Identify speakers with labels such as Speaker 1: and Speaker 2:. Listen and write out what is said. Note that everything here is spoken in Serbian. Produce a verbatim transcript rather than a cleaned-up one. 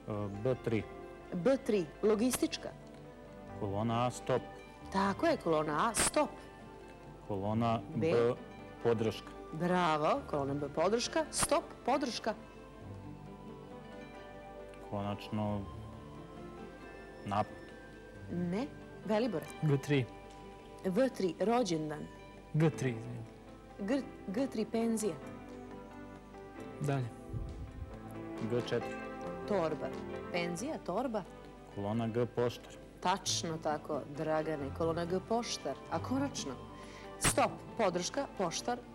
Speaker 1: B tri.
Speaker 2: B tri, logistička.
Speaker 1: Kolona A, stop.
Speaker 2: Tako je, kolona A, stop.
Speaker 1: Kolona B,
Speaker 2: B.
Speaker 1: podrška.
Speaker 2: Bravo, kolona B, podrška, stop, podrška.
Speaker 1: Konačno, napad.
Speaker 2: Ne, Velibore.
Speaker 3: G tri.
Speaker 2: V tri, rođendan.
Speaker 3: G tri, izvijem.
Speaker 2: G, G tri, penzija.
Speaker 3: Dalje.
Speaker 1: G četiri.
Speaker 2: Torba. Penzija, torba.
Speaker 1: Kolona G, poštar.
Speaker 2: Tačno tako, Dragane, kolona G, poštar. A konačno, stop, podrška, poštar,